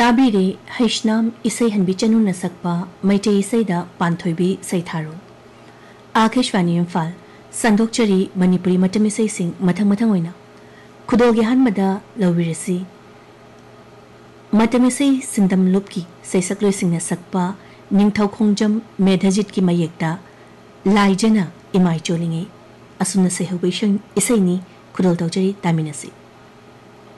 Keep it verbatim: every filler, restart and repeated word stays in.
ताबीरे हैष्णाम इसै हनबी चनुन सकपा मैटे इसैदा पांथोइबी सैथारो आकाशवाणी इम्फाल संदोकचरी मणिपुरी मतम इसैसिंग मथंग मथंग ओइना खुदोगी हनमदा लौबिरसी मतम इसै सिंदम लुपकी सैसकलोइसिंगना सकपा निंगथौ खोंजम मेधाजित की मयेक्ता लाइजना इमाइ चोलिंगे असुना सेहौबैशन इसैनी खुदोल तौचरी तामिनसी।